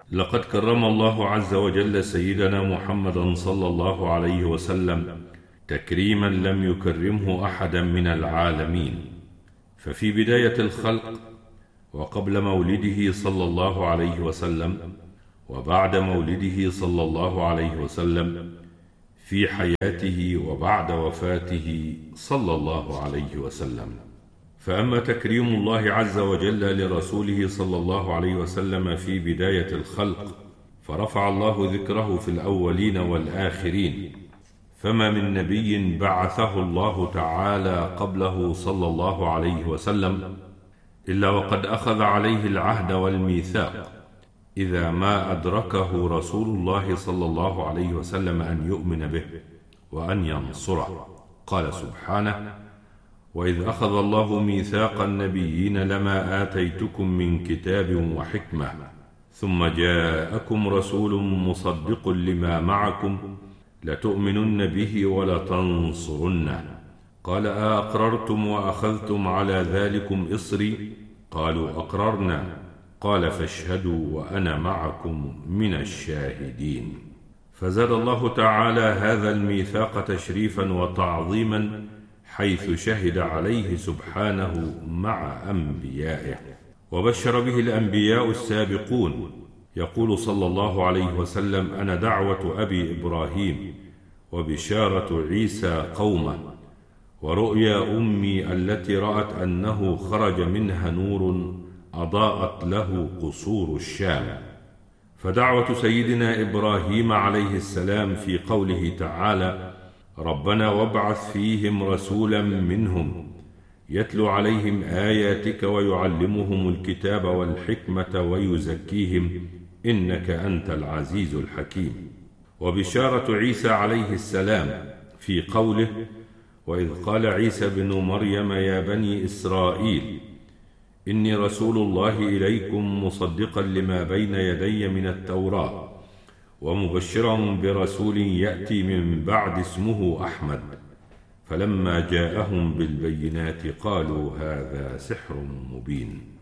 لقد كرم الله عز وجل سيدنا محمدا صلى الله عليه وسلم تكريما لم يكرمه أحدا من العالمين. ففي بداية الخلق وقبل مولده صلى الله عليه وسلم وبعد مولده صلى الله عليه وسلم، في حياته وبعد وفاته صلى الله عليه وسلم. فأما تكريم الله عز وجل لرسوله صلى الله عليه وسلم في بداية الخلق، فرفع الله ذكره في الأولين والآخرين، فما من نبي بعثه الله تعالى قبله صلى الله عليه وسلم إلا وقد أخذ عليه العهد والميثاق إذا ما أدركه رسول الله صلى الله عليه وسلم أن يؤمن به وأن ينصره. قال سبحانه: وإذ أخذ الله ميثاق النبيين لما آتيتكم من كتاب وحكمة ثم جاءكم رسول مصدق لما معكم لتؤمنن به ولتنصرنه. قال: أأقررتم وأخذتم على ذلكم إصري؟ قالوا: أقررنا. قال: فاشهدوا وأنا معكم من الشاهدين. فزاد الله تعالى هذا الميثاق تشريفا وتعظيما، حيث شهد عليه سبحانه مع أنبيائه، وبشر به الأنبياء السابقون. يقول صلى الله عليه وسلم: أنا دعوة أبي إبراهيم، وبشارة عيسى قومه، ورؤيا أمي التي رأت أنه خرج منها نور أضاءت له قصور الشام. فدعوة سيدنا إبراهيم عليه السلام في قوله تعالى: ربنا وابعث فيهم رسولا منهم يتلو عليهم آياتك ويعلمهم الكتاب والحكمة ويزكيهم إنك أنت العزيز الحكيم. وبشارة عيسى عليه السلام في قوله: وإذ قال عيسى بن مريم يا بني إسرائيل إني رسول الله إليكم مصدقا لما بين يدي من التوراة ومبشرا برسول يأتي من بعد اسمه أحمد. فلما جاءهم بالبينات قالوا هذا سحر مبين.